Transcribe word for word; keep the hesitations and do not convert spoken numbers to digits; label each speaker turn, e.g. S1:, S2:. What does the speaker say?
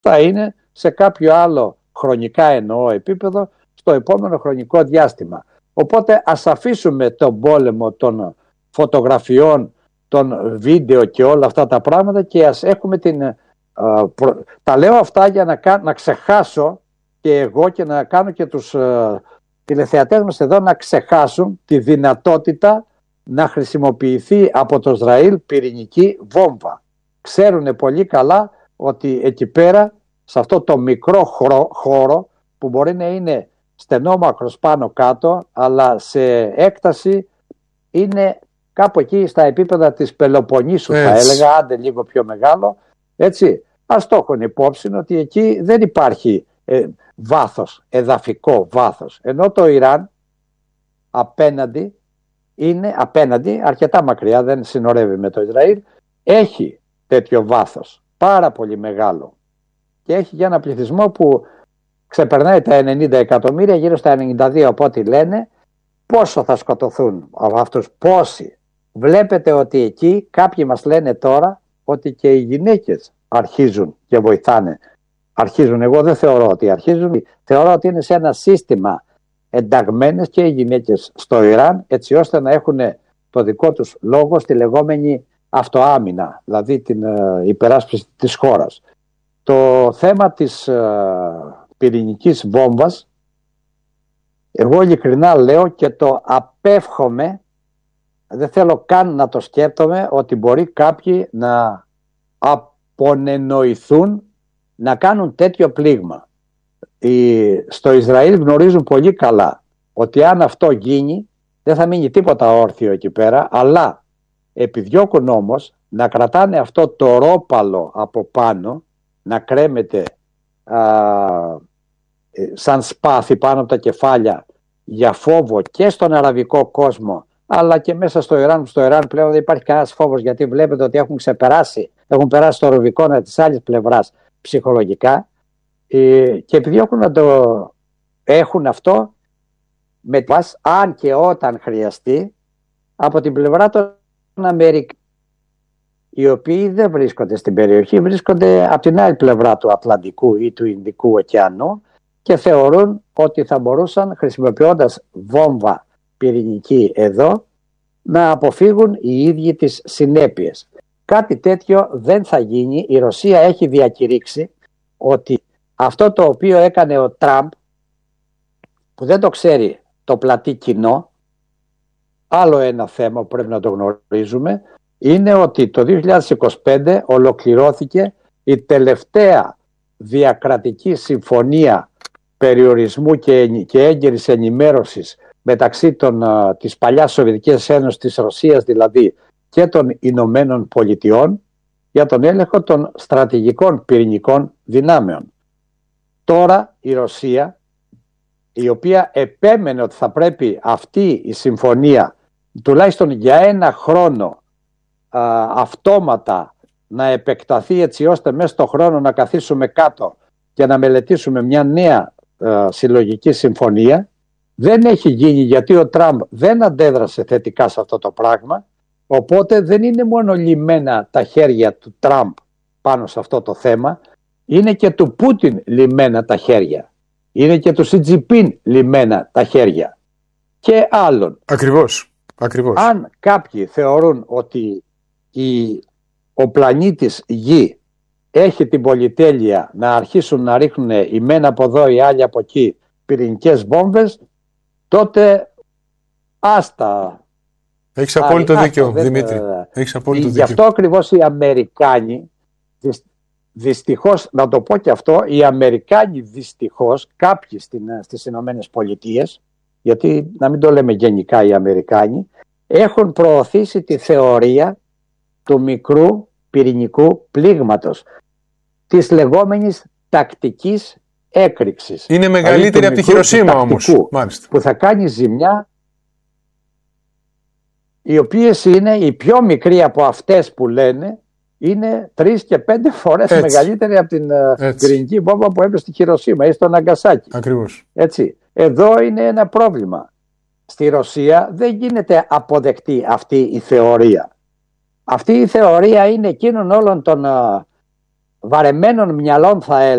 S1: θα είναι σε κάποιο άλλο χρονικά εννοώ επίπεδο στο επόμενο χρονικό διάστημα. Οπότε ας αφήσουμε τον πόλεμο των φωτογραφιών, των βίντεο και όλα αυτά τα πράγματα και ας έχουμε την... Uh, προ... Τα λέω αυτά για να, κα... να ξεχάσω και εγώ και να κάνω και τους uh, τηλεθεατές μας εδώ να ξεχάσουν τη δυνατότητα να χρησιμοποιηθεί από το Ισραήλ πυρηνική βόμβα. Ξέρουν πολύ καλά ότι εκεί πέρα, σε αυτό το μικρό χώρο, χώρο που μπορεί να είναι στενόμακρος πάνω κάτω, αλλά σε έκταση είναι κάπου εκεί στα επίπεδα της Πελοποννήσου, θα έλεγα, άντε λίγο πιο μεγάλο, έτσι. Ας το έχουν υπόψη ότι εκεί δεν υπάρχει ε, βάθος, εδαφικό βάθος, ενώ το Ιράν απέναντι είναι απέναντι, αρκετά μακριά, δεν συνορεύει με το Ισραήλ, έχει τέτοιο βάθος, πάρα πολύ μεγάλο, και έχει για ένα πληθυσμό που ξεπερνάει τα ενενήντα εκατομμύρια, γύρω στα ενενήντα δύο από ό,τι λένε. Πόσο θα σκοτωθούν από αυτούς, πόσοι? Βλέπετε ότι εκεί κάποιοι μας λένε τώρα ότι και οι γυναίκες αρχίζουν και βοηθάνε. Αρχίζουν, εγώ δεν θεωρώ ότι αρχίζουν, θεωρώ ότι είναι σε ένα σύστημα ενταγμένες και οι γυναίκες στο Ιράν, έτσι ώστε να έχουν το δικό τους λόγο στη λεγόμενη αυτοάμυνα, δηλαδή την ε, υπεράσπιση της χώρας. Το θέμα της ε, πυρηνικής βόμβας, εγώ ειλικρινά λέω και το απέφχομαι, δεν θέλω καν να το σκέφτομαι, ότι μπορεί κάποιοι να απονενοηθούν να κάνουν τέτοιο πλήγμα. Οι, στο Ισραήλ γνωρίζουν πολύ καλά ότι αν αυτό γίνει δεν θα μείνει τίποτα όρθιο εκεί πέρα, αλλά επιδιώκουν όμως να κρατάνε αυτό το ρόπαλο από πάνω, να κρέμεται α, σαν σπάθη πάνω από τα κεφάλια, για φόβο και στον αραβικό κόσμο, αλλά και μέσα στο Ιράν. Στο Ιράν πλέον δεν υπάρχει κανένας φόβος, γιατί βλέπετε ότι έχουν ξεπεράσει, έχουν περάσει το Ρουβικόνα της άλλης πλευράς ψυχολογικά, και επιδιώκουν να το έχουν αυτό με μας, αν και όταν χρειαστεί, από την πλευρά των Αμερικανών, οι οποίοι δεν βρίσκονται στην περιοχή, βρίσκονται από την άλλη πλευρά του Ατλαντικού ή του Ινδικού ωκεανού και θεωρούν ότι θα μπορούσαν, χρησιμοποιώντας βόμβα πυρηνική εδώ, να αποφύγουν οι ίδιοι τις συνέπειες. Κάτι τέτοιο δεν θα γίνει. Η Ρωσία έχει διακηρύξει ότι αυτό το οποίο έκανε ο Τραμπ, που δεν το ξέρει το πλατή κοινό, άλλο ένα θέμα που πρέπει να το γνωρίζουμε, είναι ότι το δύο χιλιάδες είκοσι πέντε ολοκληρώθηκε η τελευταία διακρατική συμφωνία περιορισμού και, και έγκαιρης ενημέρωσης μεταξύ των, της παλιάς Σοβιετικής Ένωσης, της Ρωσίας δηλαδή, και των Ηνωμένων Πολιτειών για τον έλεγχο των στρατηγικών πυρηνικών δυνάμεων. Τώρα η Ρωσία, η οποία επέμενε ότι θα πρέπει αυτή η συμφωνία τουλάχιστον για ένα χρόνο α, αυτόματα να επεκταθεί, έτσι ώστε μέσα στον χρόνο να καθίσουμε κάτω και να μελετήσουμε μια νέα α, συλλογική συμφωνία, δεν έχει γίνει, γιατί ο Τραμπ δεν αντέδρασε θετικά σε αυτό το πράγμα. Οπότε δεν είναι μόνο λιμένα τα χέρια του Τραμπ πάνω σε αυτό το θέμα, είναι και του Πούτιν λιμένα τα χέρια. Είναι και του Σι Τζινπίνγκ λιμένα τα χέρια. Και άλλων.
S2: Ακριβώς. Ακριβώς.
S1: Αν κάποιοι θεωρούν ότι η, ο πλανήτης Γη έχει την πολυτέλεια να αρχίσουν να ρίχνουν οι μένα από εδώ, οι άλλοι από εκεί πυρηνικές βόμβες, τότε άστα.
S2: Έχεις απόλυτο Άρα, δίκιο, δεν, Δημήτρη. Έχεις απόλυτο
S1: γι'
S2: δίκιο.
S1: αυτό ακριβώς οι Αμερικάνοι, δυστυχώς, να το πω και αυτό, οι Αμερικάνοι δυστυχώς, κάποιοι στις Ηνωμένες Πολιτείες, γιατί να μην το λέμε γενικά οι Αμερικάνοι, έχουν προωθήσει τη θεωρία του μικρού πυρηνικού πλήγματος, της λεγόμενης τακτικής έκρηξης.
S2: Είναι μεγαλύτερη από τη Χειροσίμα όμως, μάλιστα,
S1: που θα κάνει ζημιά, οι οποίες είναι οι πιο μικροί από αυτές που λένε, είναι τρεις και πέντε φορές Έτσι. μεγαλύτερη από την Έτσι. πυρηνική βόμβα που έπεσε στη Χειροσίμα ή στο Ναγκασάκι.
S2: Ακριβώς.
S1: Έτσι. Εδώ είναι ένα πρόβλημα. Στη Ρωσία δεν γίνεται αποδεκτή αυτή η θεωρία. Αυτή η θεωρία είναι εκείνων όλων των uh, βαρεμένων μυαλών, θα έλεγα,